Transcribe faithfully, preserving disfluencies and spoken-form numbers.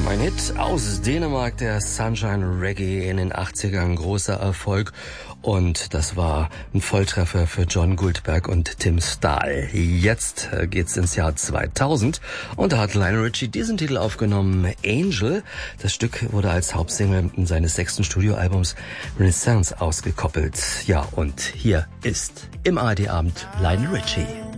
Ein Hit aus Dänemark, der Sunshine Reggae in den achtzigern, großer Erfolg. Und das war ein Volltreffer für John Goldberg und Tim Stahl. Jetzt geht's ins Jahr zweitausend und da hat Lionel Richie diesen Titel aufgenommen, Angel. Das Stück wurde als Hauptsingle seines sechsten Studioalbums Renaissance ausgekoppelt. Ja, und hier ist im A R D-Abend Lionel Richie.